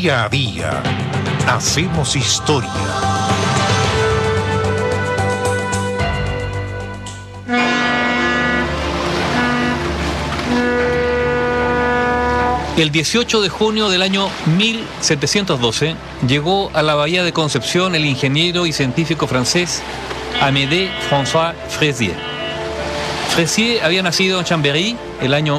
Día a día hacemos historia. El 18 de junio del año 1712 llegó a la bahía de Concepción el ingeniero y científico francés Amédée François Fressier. Fressier había nacido en Chambéry el año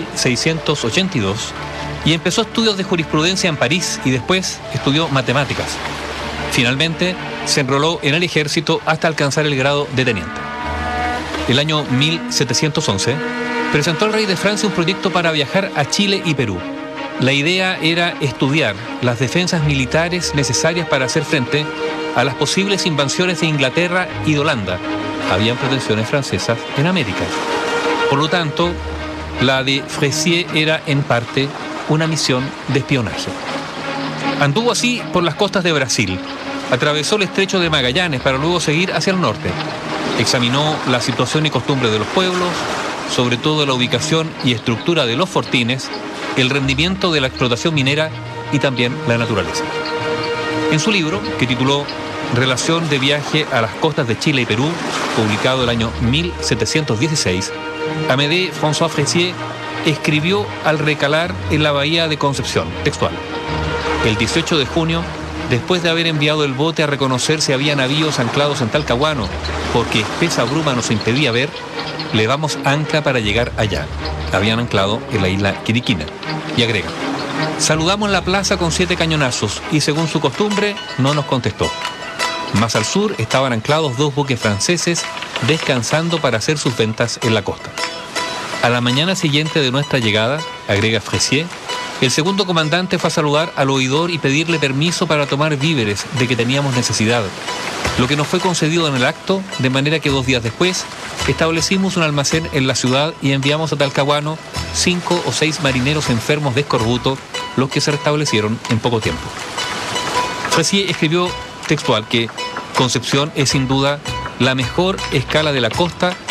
1682 y empezó estudios de jurisprudencia en París y después estudió matemáticas. Finalmente se enroló en el ejército hasta alcanzar el grado de teniente. El año 1711 presentó al rey de Francia un proyecto para viajar a Chile y Perú. La idea era estudiar las defensas militares necesarias para hacer frente a las posibles invasiones de Inglaterra y de Holanda. Habían pretensiones francesas en América. Por lo tanto, la de Fressier era en parte una misión de espionaje. Anduvo así por las costas de Brasil, atravesó el estrecho de Magallanes para luego seguir hacia el norte. Examinó la situación y costumbre de los pueblos, sobre todo la ubicación y estructura de los fortines, el rendimiento de la explotación minera y también la naturaleza. En su libro, que tituló Relación de viaje a las costas de Chile y Perú, publicado el año 1716, Amédée François Fressier escribió al recalar en la bahía de Concepción, textual: el 18 de junio, después de haber enviado el bote a reconocer si había navíos anclados en Talcahuano, porque espesa bruma nos impedía ver, levamos ancla para llegar allá. Habían anclado en la isla Quiriquina. Y agrega: saludamos la plaza con 7 cañonazos y según su costumbre no nos contestó. Más al sur estaban anclados 2 buques franceses descansando para hacer sus ventas en la costa. A la mañana siguiente de nuestra llegada, agrega Fressier, el segundo comandante fue a saludar al oidor y pedirle permiso para tomar víveres de que teníamos necesidad, lo que nos fue concedido en el acto, de manera que 2 días después establecimos un almacén en la ciudad y enviamos a Talcahuano 5 o 6 marineros enfermos de escorbuto, los que se restablecieron en poco tiempo. Fressier escribió textual que Concepción es sin duda la mejor escala de la costa